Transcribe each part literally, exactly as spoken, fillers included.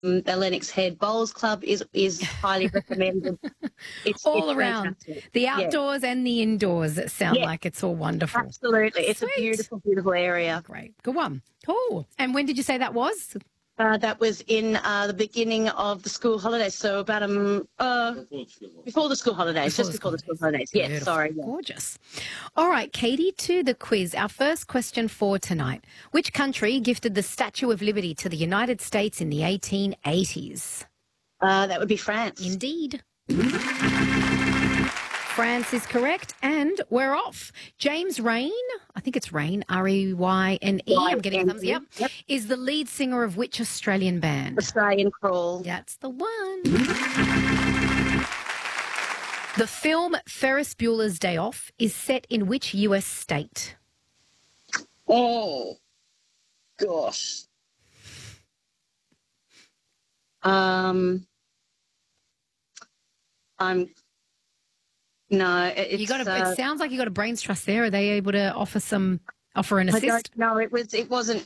Um, the Lennox Head Bowls Club is is highly recommended. It's all it's around. fantastic. The Yeah. outdoors and the indoors sound Yeah. like it's all wonderful. Absolutely. It's a Sweet. beautiful, beautiful area. Great. Good one. Cool. And when did you say that was? Uh, that was in uh, the beginning of the school holidays, so about um uh before the school holidays, Before just the before the school school holidays. Yes, Beautiful. sorry. Yeah. Gorgeous. All right, Katie, to the quiz. Our first question for tonight. Which country gifted the Statue of Liberty to the United States in the eighteen eighties? Uh, that would be France. Indeed. France is correct, and we're off. James Rain, I think it's Rain, R E Y N E, I'm getting a thumbs up, Yep. is the lead singer of which Australian band? Australian Crawl. That's the one. The film Ferris Bueller's Day Off is set in which U S state? Oh, gosh. Um, I'm. No, it- it's. You got a, uh, it sounds like you got a brains trust there. Are they able to offer some offer an I assist? don't know. It was. It wasn't.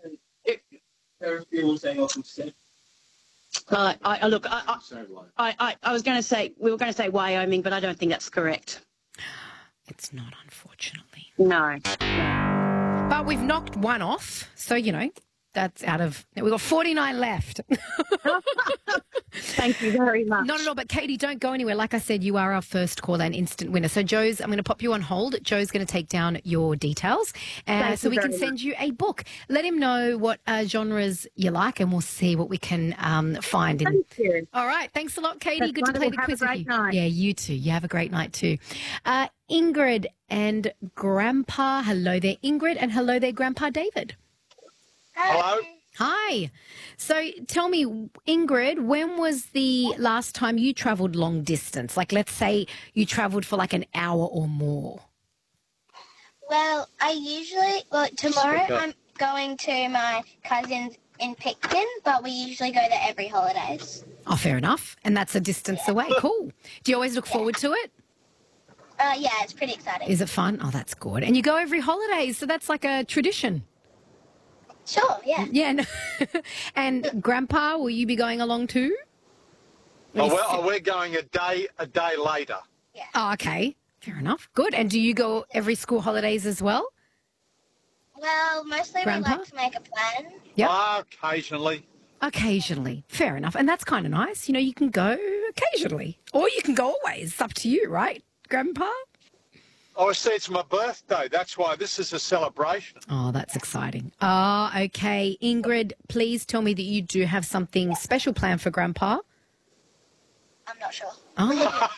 Uh, I, I look. I, I, I, I was going to say we were going to say Wyoming, but I don't think that's correct. It's not, unfortunately. No. But we've knocked one off, so you know that's out of. We've got forty-nine left. Thank you very much. Not at all, but Katie, don't go anywhere. Like I said, you are our first caller and instant winner. So, Joe's, I'm going to pop you on hold. Joe's going to take down your details uh, Thank so you we can very send you a book. Let him know what uh, genres you like, and we'll see what we can um, find. In... Thank you. All right. Thanks a lot, Katie. That's Good to play wonderful. the Have a quiz with great you. night. Yeah, you too. You have a great night too. Uh, Ingrid and Grandpa. Hello there, Ingrid, and hello there, Grandpa David. Hello. Hi. So tell me, Ingrid, when was the last time you travelled long distance? Like, let's say you travelled for like an hour or more. Well, I usually, well, tomorrow I'm going to my cousin's in Picton, but we usually go there every holidays. Oh, fair enough. And that's a distance away. Cool. Do you always look forward to it? Uh, yeah, it's pretty exciting. Is it fun? Oh, that's good. And you go every holiday, so that's like a tradition. Sure, yeah. Yeah. No. And Grandpa, will you be going along too? Oh, well, oh, we're going a day a day later. Oh, okay. Fair enough. Good. And do you go every school holidays as well? Well, mostly Grandpa? we like to make a plan. Yep. Ah, occasionally. Occasionally. Fair enough. And that's kind of nice. You know, you can go occasionally. Or you can go always. It's up to you, right, Grandpa? Oh, I see, it's my birthday. That's why this is a celebration. Oh, that's exciting. Oh, okay. Ingrid, please tell me that you do have something special planned for Grandpa. I'm not sure. Oh.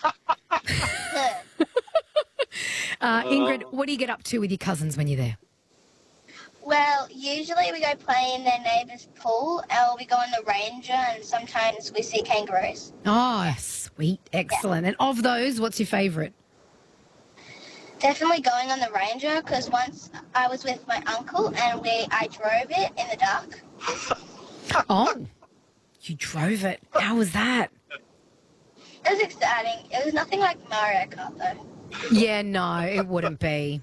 uh, Ingrid, what do you get up to with your cousins when you're there? Well, usually we go play in their neighbour's pool, or we go on the ranger, and sometimes we see kangaroos. Oh, sweet. Excellent. And of those, what's your favourite? Definitely going on the ranger, because once I was with my uncle and we I drove it in the dark. Oh, you drove it. How was that? It was exciting. It was nothing like Mario Kart, though. Yeah, no, it wouldn't be.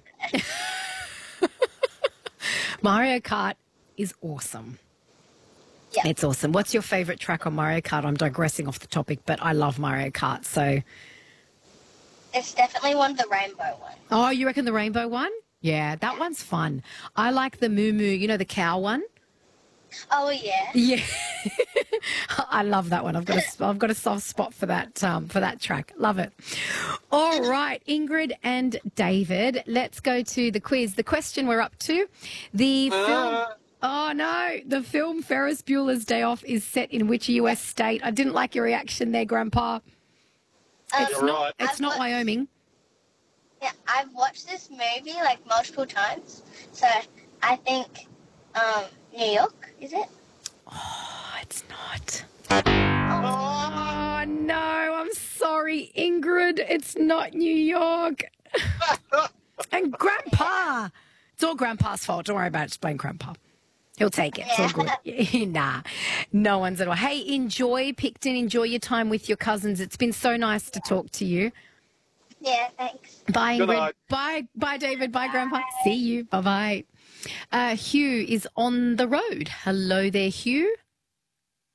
Mario Kart is awesome. Yeah. It's awesome. What's your favourite track on Mario Kart? I'm digressing off the topic, but I love Mario Kart, so... It's definitely one of the rainbow ones. Oh, you reckon the rainbow one? Yeah, that one's fun. I like the Moo Moo, you know, the cow one? Oh, yeah. Yeah. I love that one. I've got a, I've got a soft spot for that um, for that track. Love it. All right, Ingrid and David, let's go to the quiz. The question we're up to, the film... Oh, no. The film Ferris Bueller's Day Off is set in which U S state? I didn't like your reaction there, Grandpa. It's Um, not, right. it's I've not watched- Wyoming. Yeah, I've watched this movie like multiple times, so I think um, New York, is it? Oh, it's not. Oh, Oh, no, I'm sorry, Ingrid. It's not New York. And Grandpa. It's all Grandpa's fault. Don't worry about it. Just blame Grandpa. He'll take it. It's all good. Nah, no one's at all. Hey, enjoy Picton. Enjoy your time with your cousins. It's been so nice to talk to you. yeah, thanks. Bye, Good Ingrid. night. Bye, bye, David. Bye, Grandpa. See you. Bye-bye. Uh, Hugh is on the road. Hello there, Hugh.